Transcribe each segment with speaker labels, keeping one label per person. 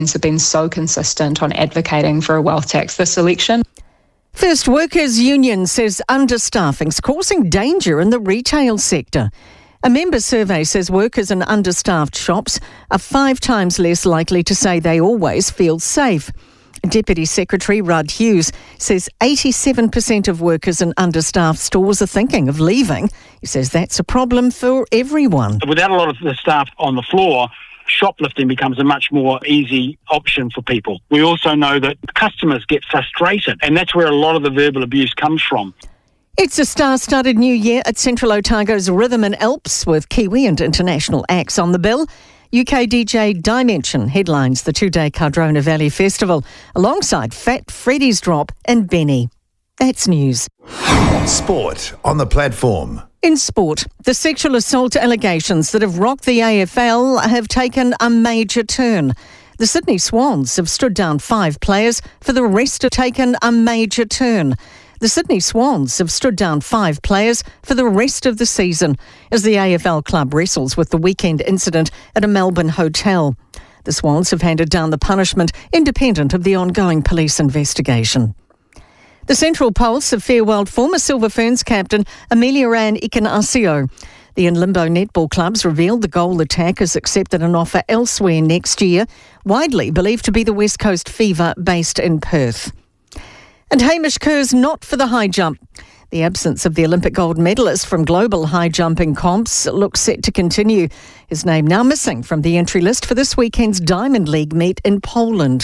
Speaker 1: have been so consistent on advocating for a wealth tax this election.
Speaker 2: First Workers Union says understaffing's causing danger in the retail sector. A member survey says workers in understaffed shops are 5 times less likely to say they always feel safe. Deputy Secretary Rudd Hughes says 87% of workers in understaffed stores are thinking of leaving. He says that's a problem for everyone.
Speaker 3: Without a lot of the staff on the floor, shoplifting becomes a much more easy option for people. We also know that customers get frustrated, and that's where a lot of the verbal abuse comes from.
Speaker 2: It's a star-studded new year at Central Otago's Rhythm and Alps with Kiwi and international acts on the bill. UK DJ Dimension headlines the 2-day Cardrona Valley Festival alongside Fat Freddy's Drop and Benny. That's news.
Speaker 4: Sport on the platform.
Speaker 2: In sport, the sexual assault allegations that have rocked the AFL have taken a major turn. The Sydney Swans have stood down 5 players for the rest of taken a major turn. The Sydney Swans have stood down 5 players for the rest of the season as the AFL club wrestles with the weekend incident at a Melbourne hotel. The Swans have handed down the punishment independent of the ongoing police investigation. The Central Pulse have farewelled former Silver Ferns captain Amelia-Ann Ikanasio. The In Limbo Netball clubs revealed the goal attack has accepted an offer elsewhere next year, widely believed to be the West Coast Fever based in Perth. And Hamish Kerr's not for the high jump. The absence of the Olympic gold medalist from global high jumping comps looks set to continue. His name now missing from the entry list for this weekend's Diamond League meet in Poland.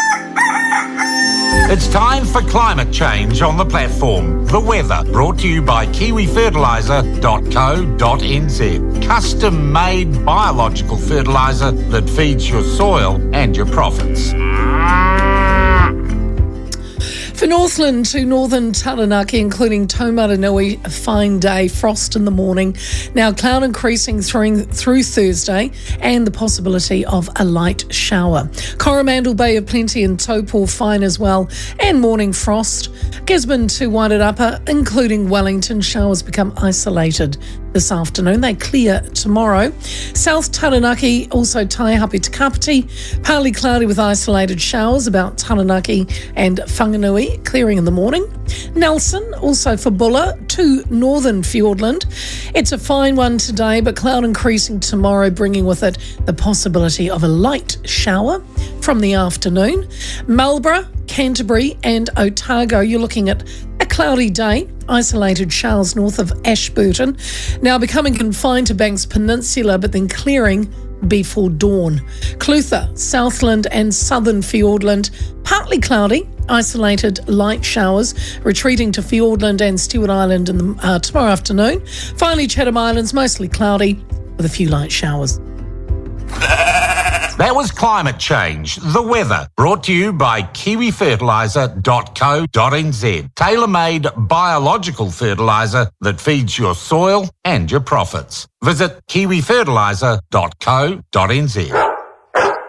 Speaker 5: It's time for climate change on the platform. The weather, brought to you by kiwifertiliser.co.nz. Custom-made biological fertiliser that feeds your soil and your profits.
Speaker 6: For Northland to northern Taranaki, including Taumarunui, a fine day, frost in the morning. Now cloud increasing through Thursday and the possibility of a light shower. Coromandel Bay of Plenty and Taupo fine as well, and morning frost. Gisborne to Wairarapa, including Wellington, showers become isolated this afternoon. They clear tomorrow. South Taranaki, also Taihape to Kapiti, partly cloudy with isolated showers about Taranaki and Whanganui, clearing in the morning. Nelson, also for Bulla, to northern Fiordland. It's a fine one today, but cloud increasing tomorrow, bringing with it the possibility of a light shower from the afternoon. Marlborough, Canterbury and Otago, you're looking at a cloudy day, isolated showers north of Ashburton. Now becoming confined to Banks Peninsula, but then clearing before dawn. Clutha, Southland and southern Fiordland, partly cloudy, isolated light showers, retreating to Fiordland and Stewart Island in the, tomorrow afternoon. Finally, Chatham Islands, mostly cloudy with a few light showers.
Speaker 5: That was climate change, the weather, brought to you by kiwifertiliser.co.nz. Tailor-made biological fertiliser that feeds your soil and your profits. Visit kiwifertiliser.co.nz.